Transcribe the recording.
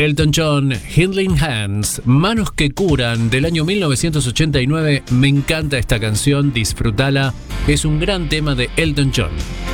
Elton John, Healing Hands, Manos que Curan, del año 1989. Me encanta esta canción, disfrútala. Es un gran tema de Elton John.